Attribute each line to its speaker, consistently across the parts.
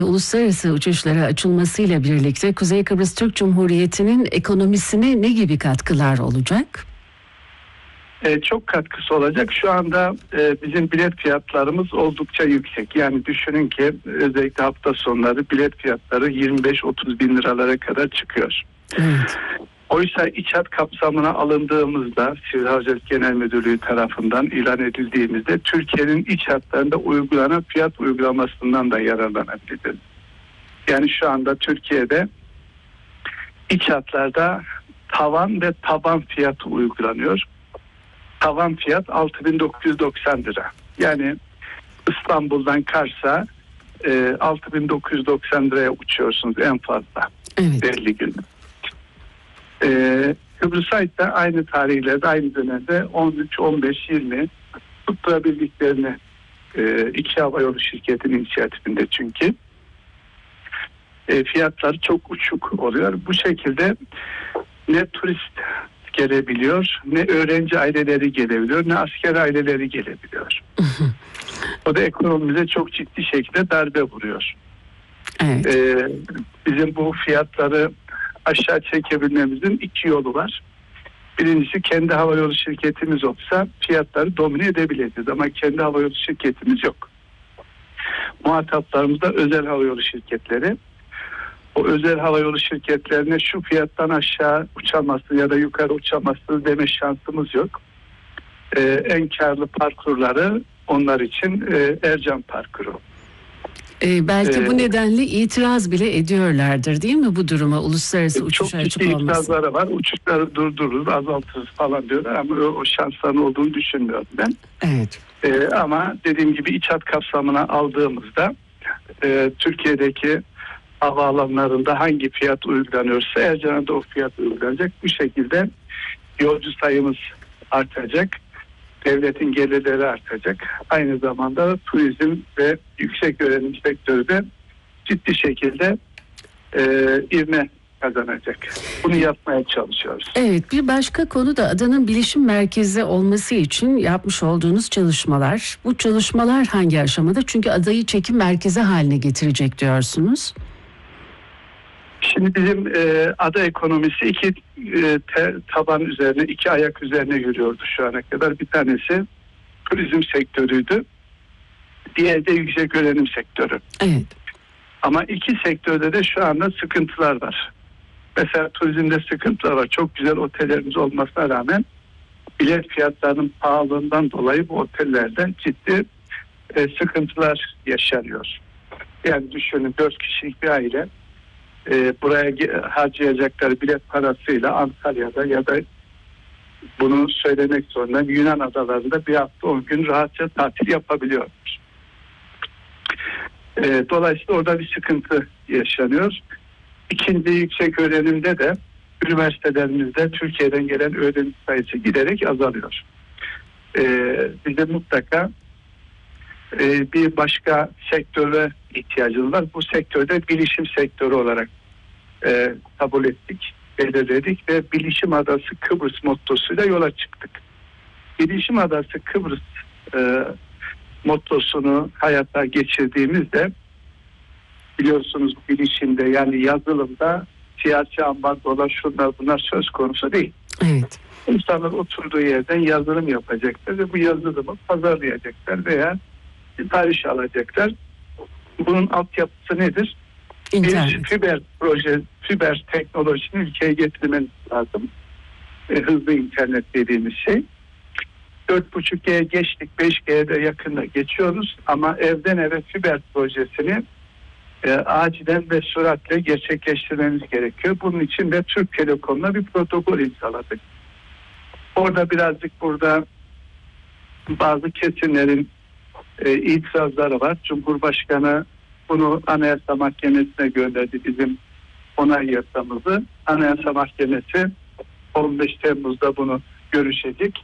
Speaker 1: Uluslararası uçuşlara açılmasıyla birlikte Kuzey Kıbrıs Türk Cumhuriyeti'nin ekonomisine ne gibi katkılar olacak?
Speaker 2: Çok katkısı olacak. Şu anda bizim bilet fiyatlarımız oldukça yüksek. Yani düşünün ki özellikle hafta sonları bilet fiyatları 25-30 bin liralara kadar çıkıyor.
Speaker 1: Evet.
Speaker 2: Oysa iç hat kapsamına alındığımızda Sivil Havacılık Genel Müdürlüğü tarafından ilan edildiğimizde Türkiye'nin iç hatlarında uygulanan fiyat uygulamasından da yararlanabiliriz. Yani şu anda Türkiye'de iç hatlarda tavan ve taban fiyatı uygulanıyor. Tavan fiyat 6.990 lira. Yani İstanbul'dan Kars'a 6.990 liraya uçuyorsunuz en fazla.
Speaker 1: Evet.
Speaker 2: Belli gün. Kıbrıs'a ait aynı tarihlerde, aynı dönemde 13, 15, 20 tutturabildiklerini iki havayolu şirketinin inisiyatifinde çünkü fiyatlar çok uçuk oluyor. Bu şekilde ne turist gelebiliyor, ne öğrenci aileleri gelebiliyor, ne asker aileleri gelebiliyor. O da ekonomimize çok ciddi şekilde darbe vuruyor.
Speaker 1: Evet.
Speaker 2: Bizim bu fiyatları aşağı çekebilmemizin iki yolu var. Birincisi kendi havayolu şirketimiz olsa fiyatları domine edebiliriz ama kendi havayolu şirketimiz yok. Muhataplarımız da özel havayolu şirketleri. O özel havayolu şirketlerine şu fiyattan aşağı uçamazsın ya da yukarı uçamazsın deme şansımız yok. En karlı parkurları onlar için Ercan parkuru.
Speaker 1: Belki bu nedenle itiraz bile ediyorlardır değil mi bu duruma, uluslararası uçuşa açık olması?
Speaker 2: Çok ciddi itirazları var. Uçuşları durdururuz, azaltırız falan diyorlar ama o şansların olduğunu düşünmüyorum ben.
Speaker 1: Evet.
Speaker 2: Ama dediğim gibi iç hat kapsamına aldığımızda Türkiye'deki havaalanlarında hangi fiyat uygulanıyorsa Ercan'a da o fiyat uygulanacak. Bu şekilde yolcu sayımız artacak. Devletin gelirleri artacak. Aynı zamanda turizm ve yüksek öğrenim sektörü de ciddi şekilde ivme kazanacak. Bunu yapmaya çalışıyoruz.
Speaker 1: Evet, bir başka konu da adanın bilişim merkezi olması için yapmış olduğunuz çalışmalar. Bu çalışmalar hangi aşamada? Çünkü adayı çekim merkezi haline getirecek diyorsunuz.
Speaker 2: Şimdi bizim ada ekonomisi iki taban üzerine, iki ayak üzerine yürüyordu şu ana kadar. Bir tanesi turizm sektörüydü. Diğeri de yüksek öğrenim sektörü.
Speaker 1: Evet.
Speaker 2: Ama iki sektörde de şu anda sıkıntılar var. Mesela turizmde sıkıntılar var. Çok güzel otellerimiz olmasına rağmen bilet fiyatlarının pahalılığından dolayı bu otellerde ciddi sıkıntılar yaşanıyor. Yani düşünün 4 kişilik bir aile buraya harcayacakları bilet parasıyla Antalya'da ya da bunu söylemek zorunda Yunan adalarında bir hafta 10 gün rahatça tatil yapabiliyormuş. Dolayısıyla orada bir sıkıntı yaşanıyor. İkinci yüksek öğrenimde de üniversitelerimizde Türkiye'den gelen öğrenci sayısı giderek azalıyor. Bize mutlaka bir başka sektöre ihtiyacımız var. Bu sektörde bilişim sektörü olarak kabul ettik, belirledik ve Bilişim Adası Kıbrıs mottosuyla yola çıktık. Bilişim Adası Kıbrıs mottosunu hayata geçirdiğimizde biliyorsunuz bilişimde yani yazılımda siyasi ambargolar şunlar bunlar söz konusu değil.
Speaker 1: Evet.
Speaker 2: İnsanlar oturduğu yerden yazılım yapacaklar ve bu yazılımı pazarlayacaklar veya sipariş alacaklar. Bunun altyapısı nedir?
Speaker 1: İnternet.
Speaker 2: Bir fiber teknolojisini ülkeye getirmemiz lazım. Hızlı internet dediğimiz şey. 4.5G'ye geçtik, 5G'ye de yakında geçiyoruz ama evden eve fiber projesini acilen ve süratle gerçekleştirmemiz gerekiyor. Bunun için de Türk Telekom'la bir protokol imzaladık. Orada birazcık burada bazı kesimlerin itirazları var. Cumhurbaşkanı bunu Anayasa Mahkemesi'ne gönderdi bizim onay yasamızı. Anayasa Mahkemesi 15 Temmuz'da bunu görüşecek.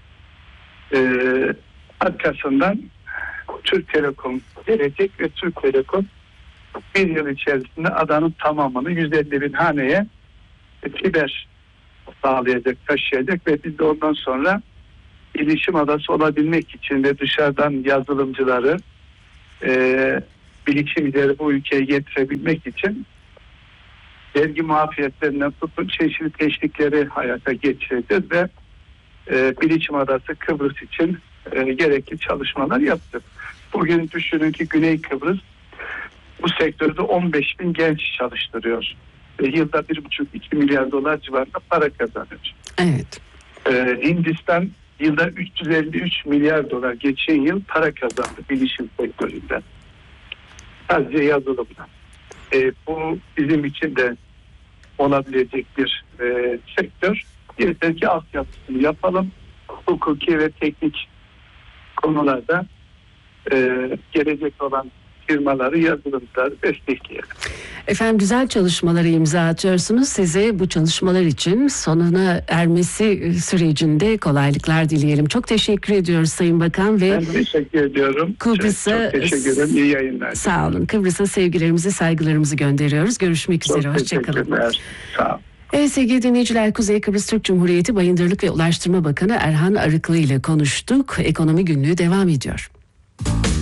Speaker 2: Arkasından Türk Telekom gelecek ve Türk Telekom bir yıl içerisinde adanın tamamını 150 bin haneye fiber sağlayacak, taşıyacak ve biz de ondan sonra bilişim adası olabilmek için de dışarıdan yazılımcıları bilişimcileri bu ülkeye getirebilmek için vergi muafiyetlerinden tutun çeşitli teşvikleri hayata geçireceğiz ve Bilişim Adası Kıbrıs için gerekli çalışmalar yaptık. Bugün düşünün ki Güney Kıbrıs bu sektörde 15 bin genç çalıştırıyor. Yılda 1,5-2 milyar dolar civarında para kazanıyor.
Speaker 1: Evet.
Speaker 2: Hindistan yılda 353 milyar dolar geçen yıl para kazandı bilişim sektöründen. Sadece yazılımdan. Bu bizim için de olabilecek bir sektör. Yeter ki altyapısını yapalım. Hukuki ve teknik konularda gelecek olan firmaları, yazılımları destekleyelim.
Speaker 1: Efendim güzel çalışmalara imza atıyorsunuz. Size bu çalışmalar için sonuna ermesi sürecinde kolaylıklar dileyelim. Çok teşekkür ediyoruz Sayın Bakan ve
Speaker 2: ben teşekkür ediyorum.
Speaker 1: Kıbrıs'a
Speaker 2: çok teşekkür ederim. İyi yayınlar.
Speaker 1: Sağ olun. Kıbrıs'a sevgilerimizi, saygılarımızı gönderiyoruz. Görüşmek üzere. Hoşçakalın.
Speaker 2: Sağ olun.
Speaker 1: Evet sevgili dinleyiciler, Kuzey Kıbrıs Türk Cumhuriyeti Bayındırlık ve Ulaştırma Bakanı Erhan Arıklı ile konuştuk. Ekonomi Günlüğü devam ediyor.